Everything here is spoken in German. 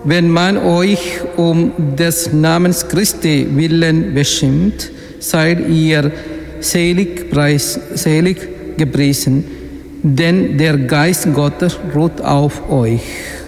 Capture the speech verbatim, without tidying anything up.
wenn man euch um des Namens Christi willen beschimpft, seid ihr selig, preis, selig gepriesen, denn der Geist Gottes ruht auf euch.